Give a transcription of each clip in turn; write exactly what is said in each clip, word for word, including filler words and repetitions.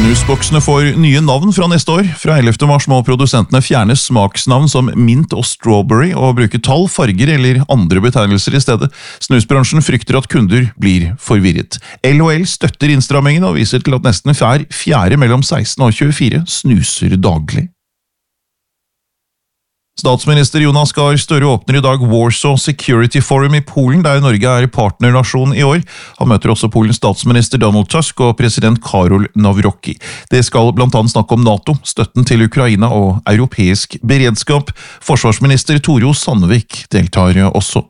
Snusboksene får nye navn fra neste år. Fra ellevte mars må produsentene fjerne smaksnavn som mint og strawberry og bruke tall, farger eller andre betegnelser i stedet. Snusbransjen frykter at kunder blir forvirret. L og L støtter innstrammingen og viser til at nesten hver fjerde mellom seksten og tjuefire snuser daglig. Statsminister Jonas Gahr Støre åpner i dag Warsaw Security Forum i Polen, der Norge er partnernasjon i år. Han møter også Polens statsminister Donald Tusk og president Karol Nawrocki. Det skal blant annet snakke om NATO, støtten til Ukraina og europeisk beredskap. Forsvarsminister Tore Sandvik deltar også.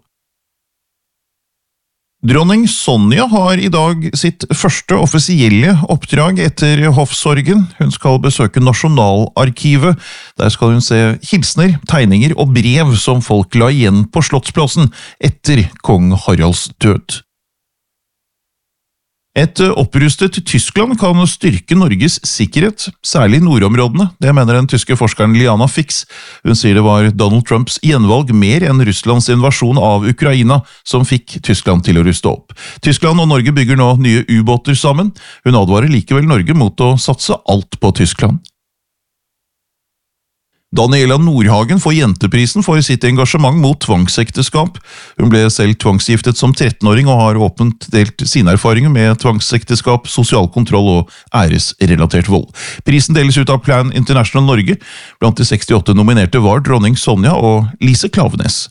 Dronning Sonja har i dag sitt første offisielle oppdrag etter hoffsorgen. Hun skal besøke Nasjonalarkivet. Der skal hun se hilsner, tegninger og brev som folk la igjen på Slottsplassen etter kong Haralds død. Et opprustet Tyskland kan styrke Norges sikkerhet, særlig i nordområdene. Det mener den tyske forskeren Liana Fix. Hun sier det var Donald Trumps gjenvalg mer enn Russlands invasjon av Ukraina som fikk Tyskland til å ruste opp. Tyskland og Norge bygger nå nye ubåter sammen. Hun advarer likevel Norge mot å satse alt på Tyskland. Daniela Nordhagen får Jenteprisen for sitt engasjement mot tvangsekteskap. Hun ble selv tvangsgiftet som trettenåring og har åpent delt sine erfaringer med tvangsekteskap, sosial kontroll og æresrelatert vold. Prisen deles ut av Plan International Norge. Blant de sekstiåtte nominerte var dronning Sonja og Lise Klaveness.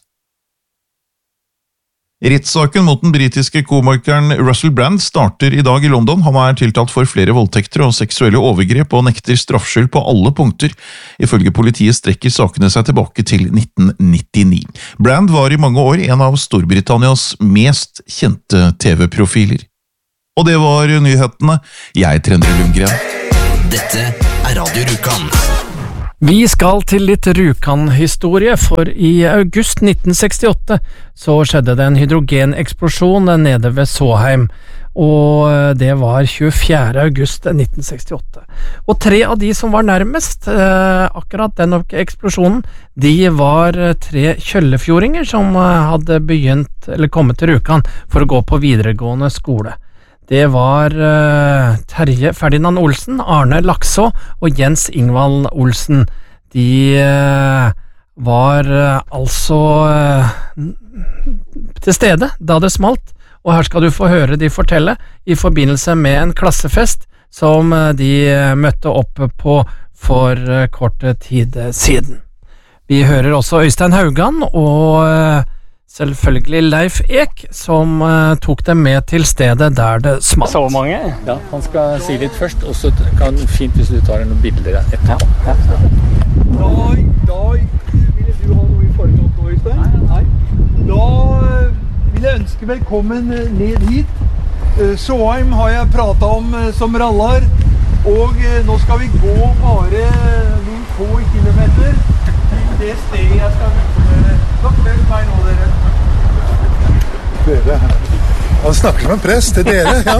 Rettssaken mot den britiske komikeren Russell Brand starter i dag i London. Han er tiltalt for flere voldtekter og seksuelle overgrep og nekter straffskyld på alle punkter. Ifølge politiet strekker sakene seg tilbake til nitten nittini. Brand var i mange år en av Storbritannias mest kjente T V-profiler. Og det var nyhetene. Jeg er Trendre Lundgren. Dette er Radio Rjukan. Vi skal til litt Rjukan-historie, for i august nitten sekstiåtte så skjedde det en hydrogeneksplosjon nede ved Såheim, og det var tjuefjerde august nitten sekstiåtte. Og tre av de som var nærmest eh, akkurat den eksplosjonen, de var tre kjøllefjordinger som hadde begynt, eller kommet til Rjukan for å gå på videregående skole. Det var uh, Terje Ferdinand Olsen, Arne Lakså og Jens Ingvald Olsen. De uh, var uh, altså uh, til stede da det smalt, og her skal du få høre de fortelle i forbindelse med en klassefest som uh, de uh, møtte opp på for uh, kort tid siden. Vi hører også Øystein Haugan og uh, selvfølgelig Leif Ek, som uh, tok dem med til stedet der det smalt. Så mange? Ja, han skal si litt først, og så kan det fint hvis du tar noen bilder etter. Ja, ja. Da, da ville du ha noe i forkant nå, Øystein? Nei, nei. Da vil jeg ønske velkommen ned hit. Såheim har jeg pratet om som rallar, og nå skal vi gå bare noen få kilometer til det stedet jeg skal vise dere. Så følg meg nå, dere. Dere, han snakker som en prest til dere, ja.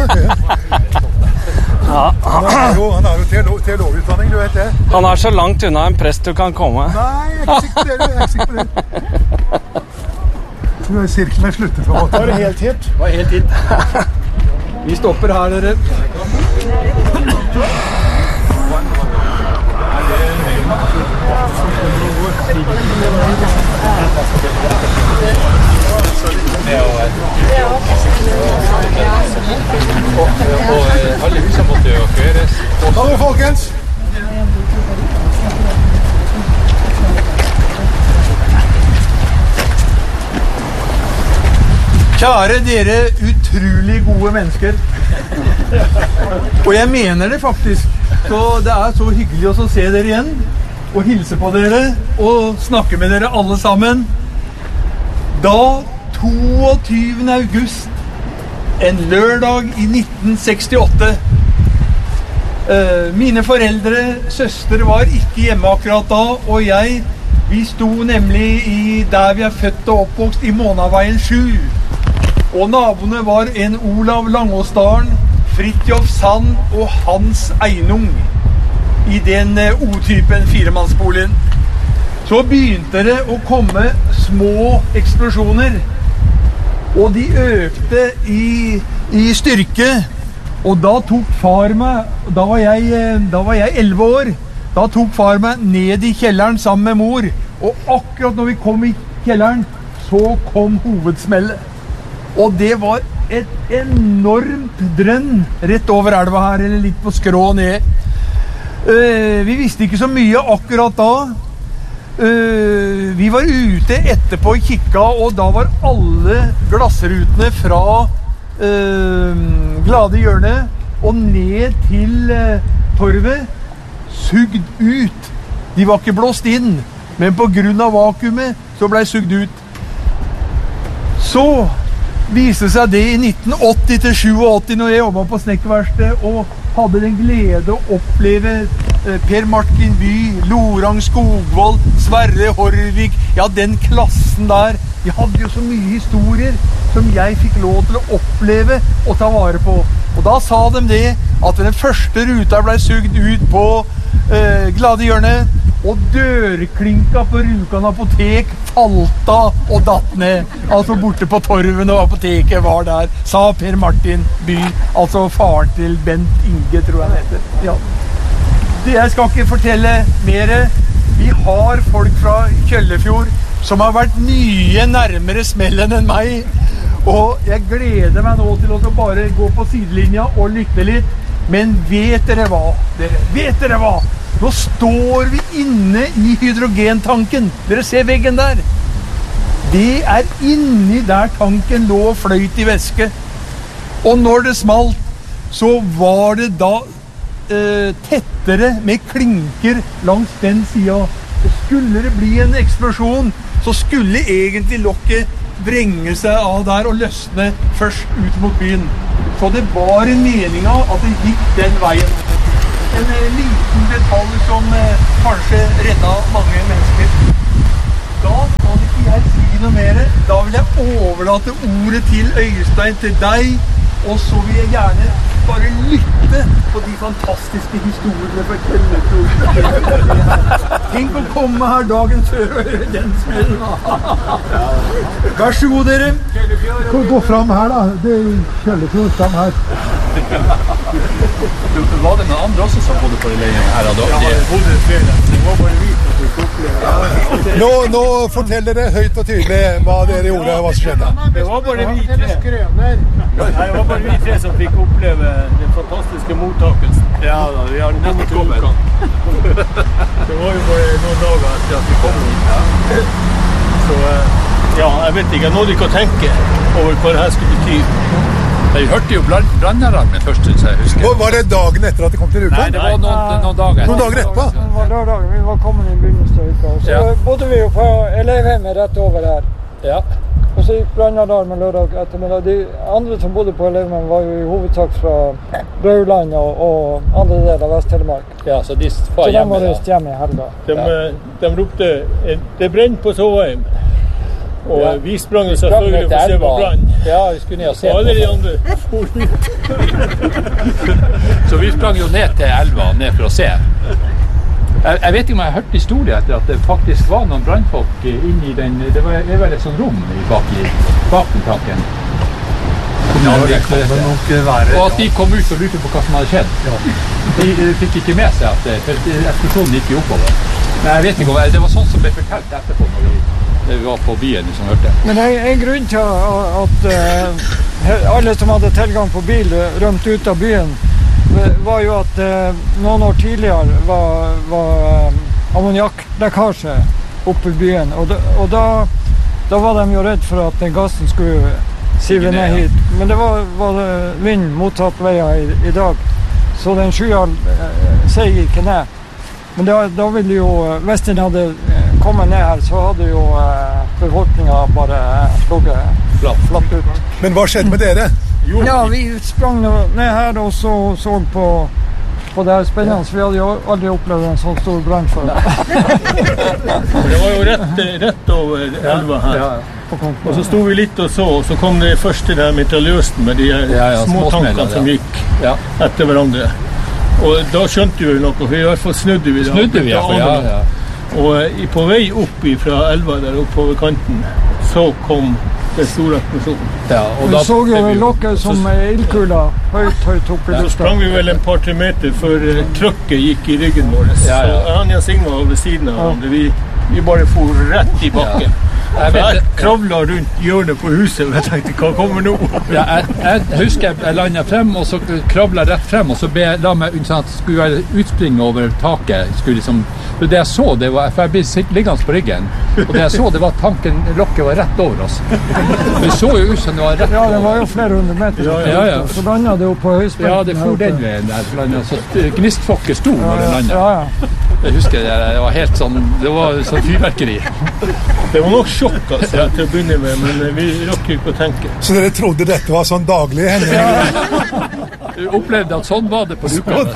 Ja. Han er jo, han er jo teolog, teologutdanning, du vet det. Han er så langt unna en prest du kan komme. Nei, jeg er ikke sikker på det, jeg er ikke sikker på det. Nå er sirkelen sluttet på en måte. Var det helt hit? Var helt hit. Vi stopper her, dere. Hallo, folkens! Kjære dere utrolig gode mennesker. Og jeg mener det faktisk. Så det er så hyggelig å se dere igjen, og hilse på dere, og snakke med dere alle sammen. Da toogtyvende august, en lørdag i nitten sekstiåtte, mine foreldre, søster var ikke hjemme akkurat da, og jeg, vi sto nemlig i der vi er født og oppvokst i Månaveien sju. Og naboene var en Olav Langåsdalen, Fridtjof Sand og Hans Einung i den O-typen firemannsboligen. Så begynte det å komme små eksplosjoner, og de økte i, i styrke, Og da tok far meg, da var jeg, da var jeg elleve år, da tok far meg ned i kjelleren sammen med mor, og akkurat når vi kom i kjelleren, så kom hovedsmellet. Og det var et enormt drønn rett over elva her, eller litt på skrå ned. Uh, vi visste ikke så mye akkurat da. Uh, vi var ute etterpå og kikka, og da var alle glassrutene fra uh, Glade Hjørne og ned til uh, torvet sugd ut. De var ikke blåst inn, men på grunn av vakuumet så ble sugd ut. Så viste seg det i nitten åtti til åttisju når jeg jobbet på snekkerverksted og hadde den glede å oppleve eh, Per Martin By, Lorang Skogvold, Sverre Horvik, ja den klassen der. De hadde jo så mye historier som jeg fikk lov til å oppleve og ta vare på. Og da sa de det at den første ruta ble sugd ut på eh, Glade Hjørne, og dørklinka på Rjukan apotek falt av og datt ned. Altså borte på torven og apoteket var der, sa Per Martin By, altså faren til Bent Inge, tror jeg han heter. Ja. Det jeg skal ikke fortelle mer. Vi har folk fra Kjøllefjord som har vært mye nærmere smellen enn meg, og jeg gleder meg nå til å bare gå på sidelinja og lytte litt. Men vet dere hva? Dere, vet dere hva? Nå står vi inne i hydrogentanken. Dere ser veggen der. Det er inni der tanken lå og fløyt i væske. Og når det smalt, så var det da eh, tettere med klinker langs den siden. Og skulle det bli en eksplosjon, så skulle egentlig lokket vrenge seg av der og løsne først ut mot byen. Så det var en mening av at det gikk den veien. En eh, liten detalj som eh, kanskje reddet mange mennesker. Da kan ikke jeg si noe mer. Da vil jeg overlate ordet til Øystein, til deg, og så vil jeg gjerne bare lytte på de fantastiske historiene fra Kjøllefjord. Tenk å komme her dagen før og høre den smellen. Vær så god, dere. Gå fram her da, det er Kjøllefjord, fram her. Var det noen andre også som bodde på den leien her? Da? Ja, det bodde flere. Det var bare vi som fikk oppleve. Nå, nå fortell dere høyt og tydelig hva dere gjorde og hva som skjedde. Det var bare vi tre. Nei, det var bare vi tre som fikk oppleve den fantastiske mottakelsen. Ja da, vi har nettopp kommet. Det var jo bare noen dager etter at vi kom inn. Så ja, jeg vet ikke, jeg nådde ikke å tenke over hva det her skulle bety. Jeg hørte jo brannalarmen først, synes jeg husker. Var, var det dagen etter at det kom til Rjukan? Nei, det var noen, noen dager etter. Noen dager etterpå? Det var lørdagen, vi var kommet i begynnelsen av uka. Så Ja. bodde vi jo på elevhjemmet rett over her. Ja. Og så gikk brannalarmen lørdag ettermiddag. De andre som bodde på elevhjemmet var jo i hovedsak fra Rauland og, og andre deler av Vest-Telemark. Ja, så de Så var de hjemme var da. reist hjemme i helga. De, de ropte, det brenner på Såheim. Og Ja. vi sprang jo selvfølgelig for å se på brann. Ja, vi skulle ned og se Og alle de andre for ut. Så vi sprang jo ned til elva, ned for å se. Jeg, jeg vet ikke om jeg har hørt historie etter at det faktisk var noen brannfolk inni den, det var, det var et sånt rom i bak, i, bak den tanken. Ja, det kan nok være. Og at de kom ut og lurte på hva som hadde skjedd. De, de fikk ikke med seg at for eksplosjonen gikk jo oppover. Men jeg vet ikke om, det var sånn som ble fortalt etterpå når vi, vi var på byen som hørte. Men en, en grunn til at uh, alle som hadde tilgang på bil rømte ut av byen, var jo at uh, noen år tidligere var, var uh, ammoniakklekkasje oppe i byen. Og, da, og da, da var de jo redd for at den gassen skulle sive ned hit. Men det var, var det vind motsatt veier i, i dag, så den skya uh, seg ikke ned. Men da, da ville jo, hvis den hadde kommet ned her, så hadde jo uh, befolkningen bare slugget flatt, flatt ut. Men hva skjedde med dere? Jo. Ja, vi sprang ned her og så, så på, på det her spennende. Vi hadde jo aldri opplevd en sånn stor brann før. Det var jo rett, rett over elva her. Ja, ja. Og så sto vi litt og så, og så kom det første der mitraljøsen med de her Ja, ja, små småsmeller, tankene som ja. gikk Ja. etter hverandre. Og da skjønte vi noe, for i hvert fall snudde vi det. Snudde vi, ja, for ja, ja. Og i- på vei opp fra elva der oppe over kanten, så kom den store eksplosjonen. Ja, og Vi da, så jo lokket som ildkula høyt, høyt opp i Så lufta. sprang vi vel en par-tre meter før uh, trøkket gikk i ryggen vår. Ja, ja. Så han og Sigmar var ved siden av hverandre. Vi, vi bare for rett i bakken. Jeg Så vet- jeg kravla rundt hjørnet på huset, og jeg tenkte, hva kommer nå? ja, jeg, jeg husker jeg landet frem, og så kravla jeg rett frem, og så be, la meg sånn at skulle være utspring over taket. Skulle liksom, det jeg så, det var, for jeg ble sitt- liggende på ryggen, og det jeg så, det var at tanken, lokket var rett over oss. Det så jo ut som det var rett Ja, det over. var jo flere hundre meter. Ja, ja. Så landet det jo på høyspenten. Ja, det for her den oppe. veien der. Landet, så gnistfokket sto når det landet. Ja, ja. Jeg husker det, det var helt sånn, det var sånn fyrverkeri. Det var nok sjokk altså, til å begynne med, men uh, vi rakk ikke å tenke. Så dere trodde dette var sånn daglige hendelser? Jeg opplevde at sånn var det på Rjukan.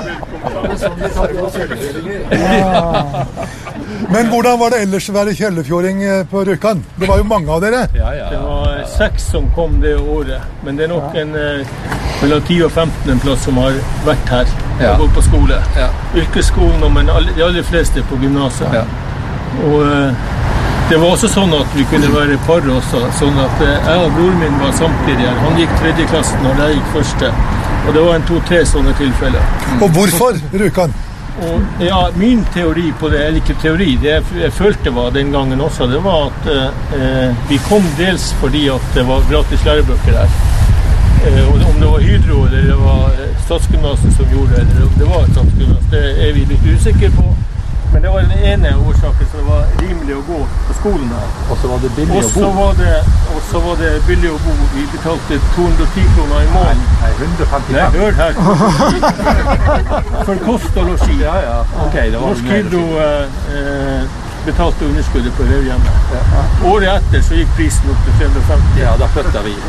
Men hvordan var det ellers å være kjøllefjording eh, på Rjukan? Det var jo mange av dere. Ja, ja, Det ja. var seks som kom det året, men det er nok en uh, mellom ti og femten en plass som har vært her Ja. og gått på skole. Ja. Yrkesskolen, men alle, de aller fleste på gymnaset. Ja. Og uh, det var også sånn at vi kunne være par også, sånn at uh, jeg og broren min var samtidig her. Han gikk tredje klassen og jeg gikk første. Og det var en to-tre sånne tilfeller. Og hvorfor Rjukan? Og ja, min teori på det, eller ikke teori, det jeg, jeg følte var den gangen også, det var at eh, vi kom dels fordi at det var gratis lærebøker der. Eh, og om det var Hydro eller det var eh, Statsgymnaset som gjorde det, eller om det var Statsgymnaset, det er vi litt usikre på. Men det var den ene årsaken, så det var rimelig å gå på skolen her. Og så var det billig Og å så bo. var det, og så var det billig å bo. Vi betalte to hundre og ti kroner i måneden. Nei, hundre og femtifem. Nei, hør her. For kost og losji. Ja, ja. Ok, det var Norsk mer- Hydro eh, eh, betalte underskuddet på elevhjemmet. Året etter så gikk prisen opp til tre hundre og femti. Ja, da flytta vi.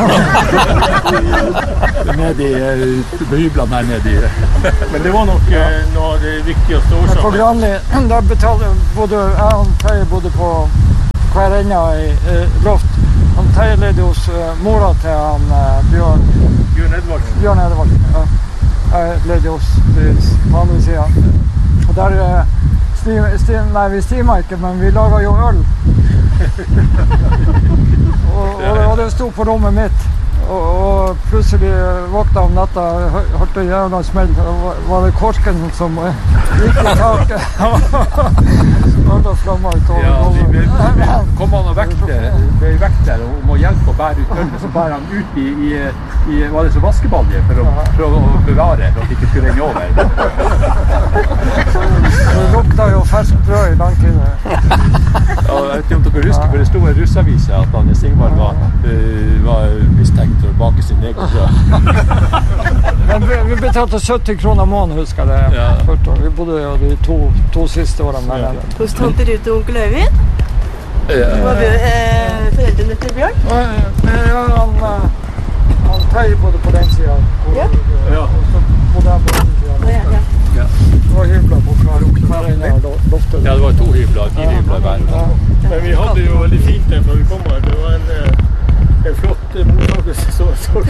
Ned i uh, hyblene her nede i. Men det var nok eh, noe av det viktigste Men på årsaken. Granli, der betalte både jeg og Terje bodde på hver ende i eh, loft. Han Terje ledde hos eh, mora til han eh, Bjørn, Bjørn Edvardsen. Bjørn Edvardsen. Ja. Jeg ledde hos eh, på andre siden. Og der eh, stim, stim, nei, vi stima ikke, men vi laget jo øl. og, og, og det sto på rommet mitt. Og, og plutselig våkna om natta, hø- hørte jævla smell. Da var- var det korken som eh, gikk i taket. Alle flammer ut over Ja, vi ble, gulvet. kom han og vekter, ble vekter om å hjelpe å bære ut ølet, så bærer han ut i, i, i var det så vaskebalje for å prøve å bevare, for at det ikke skulle renne over. Det lukta jo ferskt brød i langtiden. Ja, jeg vet ikke om dere husker, for det sto en russavise at han Sigmar var, uh, var mistenkt for å bake sin egen brød. Men vi, vi betalte sytti kroner måneden, husker jeg det. Ja. Først, og vi bodde jo de to, to siste årene der nede. Hos tante Ruth og onkel Øyvind. Det var Bjør, eh, foreldrene til Bjørn. Og, eh, ja, han, eh, han Terje bodde på den siden. Og, Ja. Ja. og så bodde jeg på den siden. Ja, ja. Ja. Det var hybler på hver, hver ende av lo- loftet. Ja, det var to hybler, fire hybler hver. Ja. Men vi hadde det jo veldig fint der før vi kom her. Det var en, eh, en flott eh, mottakelse. Så, så.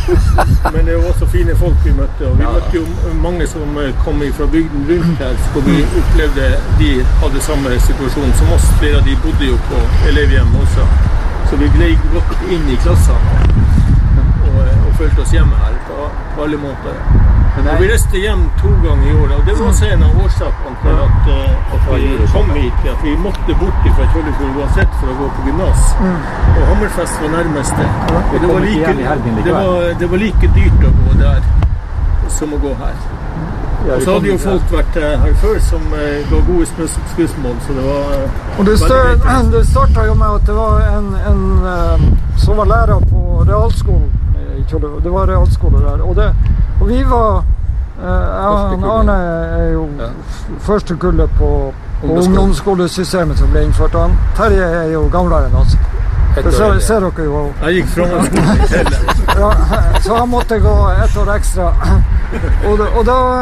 Men det var også fine folk vi møtte. Og vi møtte jo mange som eh, kom fra bygden rundt her. Så vi opplevde de hadde samme situasjon som oss. Flere av de bodde jo på elevhjem også. Så vi gled godt inn i klassene og, og følte oss hjemme her på, på alle måter. Og vi reiste hjem to ganger i året, og det var også en av årsakene til at, eh, at vi kom hit. At vi måtte bort fra Kjøllefjord uansett for å gå på gymnas. Og Hammerfest var nærmeste. Og det var, like, det, var, det var like dyrt å gå der som å gå her. Og så hadde jo folk vært eh, her før som eh, ga gode smus- skussmål, så det var eh, Og det, veldig stør, viktig. det startet jo med at det var en, en eh, som var lærer på realskolen i Kjøllefjord. Det var realskole der. Og, det, og vi var eh, ja, han Arne er jo Ja. f- første kullet på, på Ungdomsskolen. ungdomsskolesystemet som ble innført. Han Terje er jo gamlere enn oss. Et Det år ser, eldre. ser dere jo. Jeg gikk fra skolen i Kjell. Ja, så han måtte gå ett år ekstra. Og, da- og, da,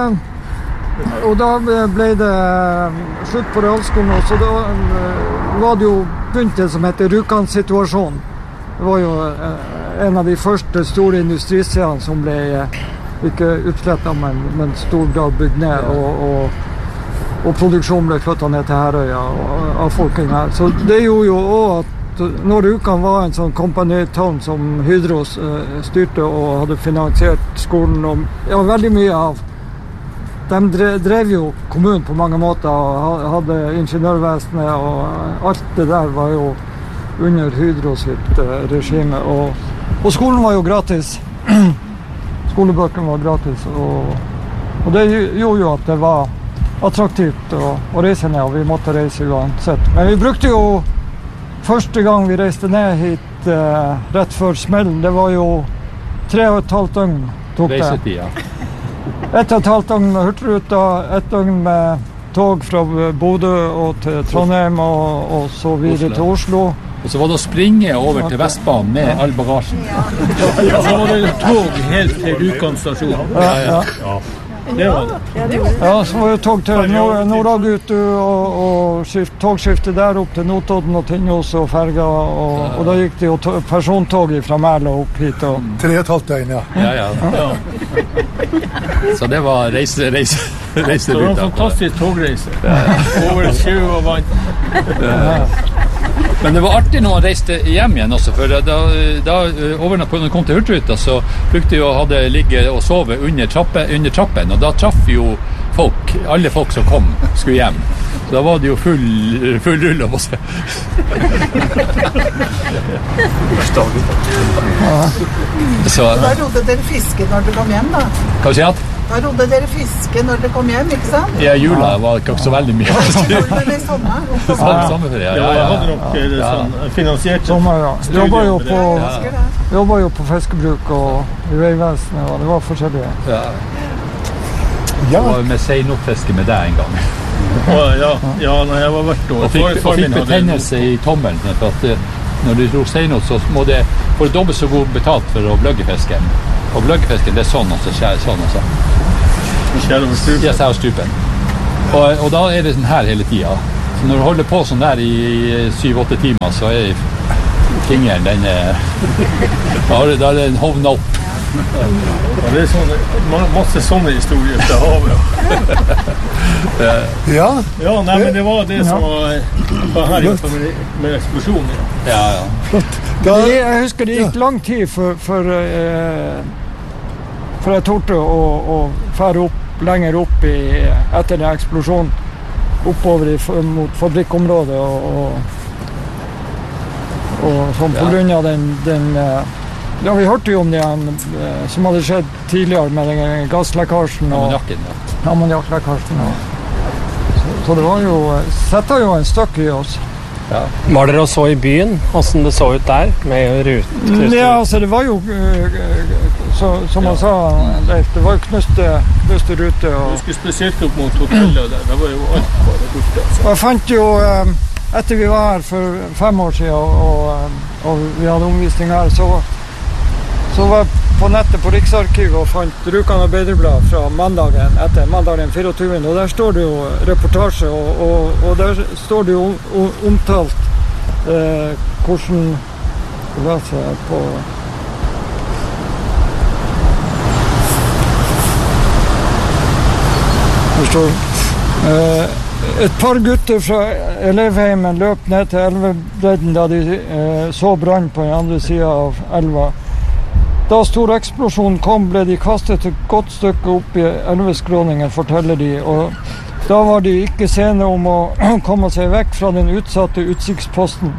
og da ble det slutt på realskolen, og så da eh, var det jo begynt det som heter Rjukan-situasjonen. Det var jo eh, en av de første store industriseriene som ble eh, ikke utslettet, men, men stor grad bygd ned, og, og, og produksjonen ble flyttet ned til Herøya og- av folkene her. Så det gjorde jo også at at når Rjukan var en sånn kompanitovn som Hydro uh, styrte og hadde finansiert skolen, og ja, veldig mye av. De drev, drev jo kommunen på mange måter, og hadde ingeniørvesenet, og alt det der var jo under Hydro sitt uh, regime, og, og skolen var jo gratis. Skolebøkene var gratis, og, og det gjorde jo at det var attraktivt å, å reise ned, og vi måtte reise uansett. Men vi brukte jo første gang vi reiste ned hit eh, rett før smellen, det var jo tre og et halvt døgn tok det. Reisetid, ja. Et og et halvt døgn med Hurtigruta, et døgn med tog fra Bodø og til Trondheim, og, og så videre til Oslo. Og så var det å springe over til Vestbanen med all bagasjen. Ja, så var det tog helt til Rjukan stasjon. Ja, ja. Ja. Det var det. Ja, så var det tog til Nord- Nordagutu og, og skift, togskifte der opp til Notodden og Tinnås og Ferga, og, og da gikk det jo to, persontog fra Mæla opp hit. Og... Tre og et halvt døgn, ja. Ja, ja. ja. Så det var reise, reise, reise det var en fantastisk togreise. Ja. Over sjø og vann. Ja. Men det var artig når man reiste hjem igjen også, for da, da over når man kom til Hurtigruta, så brukte vi å hadde ligge og sove under, trappe, under trappen, og da traff jo folk, alle folk som kom, skulle hjem. Så da var det jo full, full rull av oss. Så da rodde dere fiske når dere kom hjem, da? Hva sier du? Da rodde dere fiske når dere kom hjem, ikke sant? Ja, jula var ikke så veldig mye. Gjorde dere sommer? Sommer, ja, ja, ja. Jeg hadde nok det sånn finansiert sommer, ja. Jobber jo på, jobber jo på fiskebruk og i veivesenet, og det var forskjellige. Ja. Jeg var med seinotfiske med deg en gang. Ja, ja, ja, når jeg var hvert år. Og fikk, og fikk betennelse i tommelen, for at når du dro seinot, så må det få dobbelt så god betalt for å bløgge fisken. Og bløggfisken, det er sånn, og så skjærer sånn, og så. Skjærer over stupen? Ja, skjærer stupen. Og, og da er det sånn her hele tiden. Så når du holder på sånn der i syv-åtte timer, så er fingeren, den er... Da er den hovnet opp. Ja, det er sånne, masse sånne historier fra havet. Ja. Ja, nei, men det var det som var, var her med, med eksplosjonen. Ja, ja. Da, jeg husker det gikk lang tid for, for, eh, for jeg torde å, å fære opp, lenger opp i, etter den eksplosjonen, oppover i, mot fabrikkområdet, og, og, og sånn på grunn av den, den ja, vi hørte jo om det eh, som hadde skjedd tidligere med den gasslekkasjen og ammoniakklekkasjen. Så, så det var jo, setter jo en støkk i oss. Ja. Var dere også i byen, hvordan det så ut der, med rute? Ja, altså det var jo, så, som man sa, Leif, det var jo knuste, knuste rute. Og... Jeg skulle spesielt opp mot hotellet der, det var jo alt bare borte. Altså. Og jeg fant jo, etter vi var her for fem år siden, og, og, og vi hadde omvisning her, så, så var jeg på nettet på Riksarkivet og fant Rjukan Arbeiderblad fra mandagen etter mandagen fireogtyvende, og der står det jo reportasje, og, og, og der står det jo omtalt eh, hvordan leser jeg på her står eh, et par gutter fra elevheimen løp ned til elvebredden da de eh, så brann på den andre siden av elva. Da stor eksplosjon kom, ble de kastet et godt stykke opp i elveskråningen, forteller de, og da var de ikke sene om å komme seg vekk fra den utsatte utsiktsposten.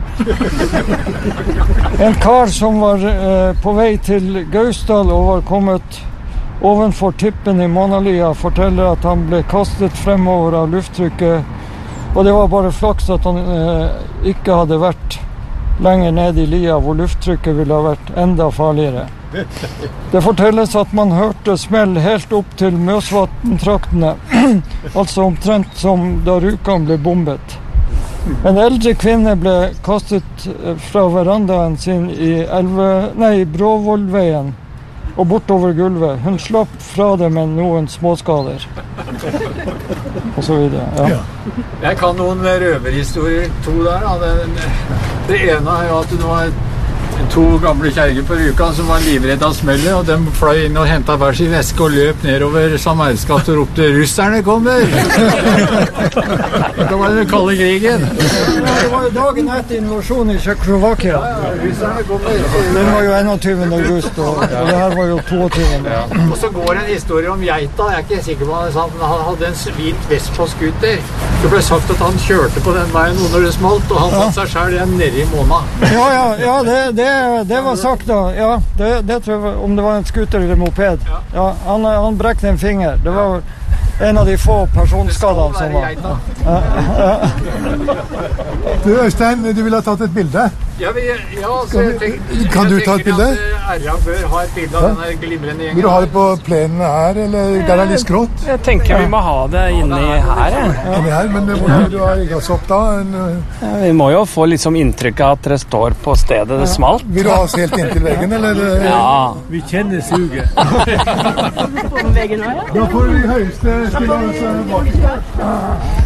En kar som var eh, på vei til Gausdal og var kommet ovenfor tippen i Månalia, forteller at han ble kastet fremover av lufttrykket, og det var bare flaks at han eh, ikke hadde vært lenger ned i lia, hvor lufttrykket ville ha vært enda farligere. Det fortelles at man hørte smell helt opp til Mjøsvatn-traktene, altså omtrent som da Rjukan ble bombet. En eldre kvinne ble kastet fra verandaen sin i, elve, nei, Bråvollveien og bortover gulvet. Hun slapp fra det med noen småskader. Og så videre, ja. Jeg kan noen røverhistorier, to der. Da. Det, det ene er jo at det var to gamle kjerger på Rjukan som var livredde av smellet, og de fløy inn og hentet hver sin veske og løp nedover Sameirsgata og ropte «Russerne kommer!» Da var det den kalde krigen. Ja, det var jo dagen etter invasjonen i Tsjekkoslovakia. Ja, russerne kommer. Den var jo enogtyvende august, og, og det her var jo toogtyvende. Ja. Og så går en historie om geita, jeg er ikke sikker på hva det er sant, men han hadde en hvit Vespa-skuter. Det ble sagt at han kjørte på den veien når det smalt, og han fant seg selv igjen nede i måneden. Ja, ja, ja det, det, det var sagt da. Ja, det, det tror jeg, om det var en skuter eller moped. Ja, han, han brekte en finger. Det var en av de få personskadene som var. Ja, ja. Du Øystein, du ville ha tatt et bilde? Ja, vi, ja så jeg tenker, kan du ta et bilde? Jeg tenker at R A bør ha et bilde av ja. denne glimrende gjengen. Vil du ha det på plenen her, eller der er det litt skrått? Jeg tenker vi må ha det inni her. Ja. Inni her, men hvor vil du ha rigget oss opp da? En, ja, vi må jo få liksom inntrykk av at det står på stedet det smalt. Vil du ha oss helt inntil veggen, eller? Ja. Vi kjenner suget. Da får vi høyeste stille oss bak.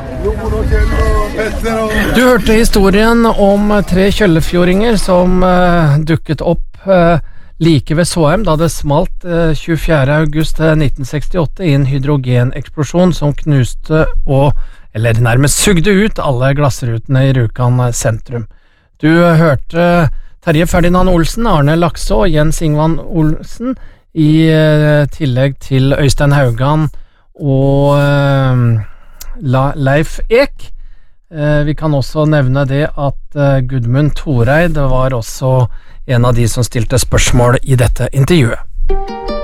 Du hørte historien om tre kjøllefjordinger som uh, dukket opp uh, like ved Såheim da det smalt uh, tjuefjerde august nitten sekstiåtte i en hydrogeneksplosjon som knuste og, eller nærmest sugde ut alle glassrutene i Rjukan sentrum. Du uh, hørte Terje Ferdinand Olsen, Arne Lakse og Jens Ingvan Olsen i uh, tillegg til Øystein Haugan og uh, Leif Ek. Eh, vi kan også nevne det at eh, Gudmund Thoreid var også en av de som stilte spørsmål i dette intervjuet.